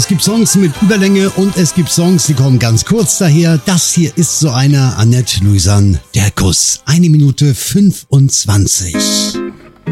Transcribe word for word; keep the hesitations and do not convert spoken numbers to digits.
gibt Songs mit Überlänge und es gibt Songs, die kommen ganz kurz daher. Das hier ist so einer, Annette Louisanne, Der Kuss. Eine Minute fünfundzwanzig.